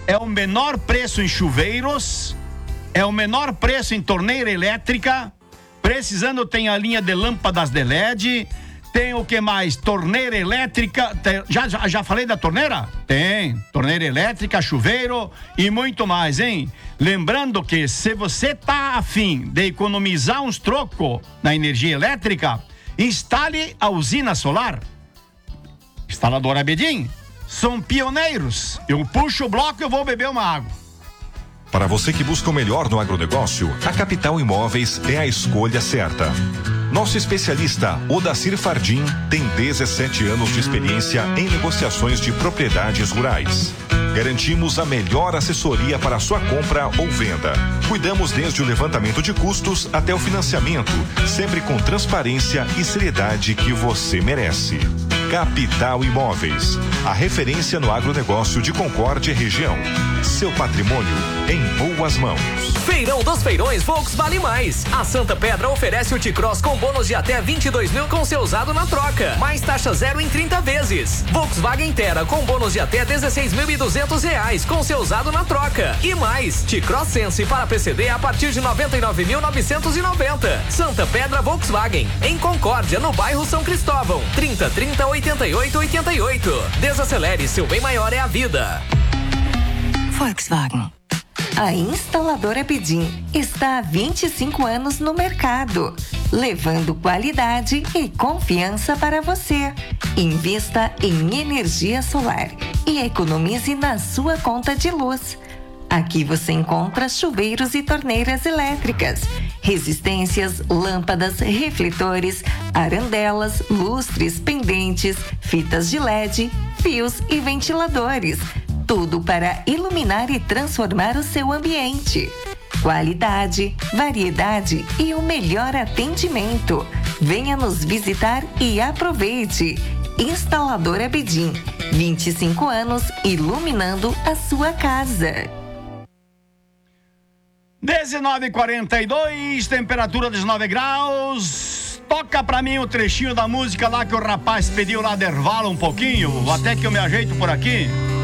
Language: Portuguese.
é o menor preço em chuveiros, é o menor preço em torneira elétrica. Precisando, tem a linha de lâmpadas de LED. Tem o que mais? Torneira elétrica. Já falei da torneira? Tem. Torneira elétrica, chuveiro e muito mais, hein? Lembrando que se você tá afim de economizar uns trocos na energia elétrica, instale a usina solar. Instaladora Bedim. São pioneiros. Eu puxo o bloco e eu vou beber uma água. Para você que busca o melhor no agronegócio, a Capital Imóveis é a escolha certa. Nosso especialista, Odacir Fardim, tem 17 anos de experiência em negociações de propriedades rurais. Garantimos a melhor assessoria para sua compra ou venda. Cuidamos desde o levantamento de custos até o financiamento, sempre com transparência e seriedade que você merece. Capital Imóveis, a referência no agronegócio de Concórdia e região. Seu patrimônio em boas mãos. Feirão dos Feirões Volks Vale Mais. A Santa Pedra oferece o T-Cross com bônus de até 22 mil com seu usado na troca. Mais taxa zero em 30 vezes. Volkswagen Terra com bônus de até 16.200 reais com seu usado na troca. E mais, T-Cross Sense para PCD a partir de 99.990. Santa Pedra Volkswagen, em Concórdia, no bairro São Cristóvão. 3030-8888. Desacelere, seu bem maior é a vida. Volkswagen. A instaladora Bedim está há 25 anos no mercado, levando qualidade e confiança para você. Invista em energia solar e economize na sua conta de luz. Aqui você encontra chuveiros e torneiras elétricas, resistências, lâmpadas, refletores, arandelas, lustres, pendentes, fitas de LED, fios e ventiladores. Tudo para iluminar e transformar o seu ambiente. Qualidade, variedade e o melhor atendimento. Venha nos visitar e aproveite. Instaladora Bedim, 25 anos iluminando a sua casa. 19h42, temperatura 19 graus. Toca pra mim o trechinho da música lá que o rapaz pediu lá de Ervala um pouquinho, até que eu me ajeito por aqui.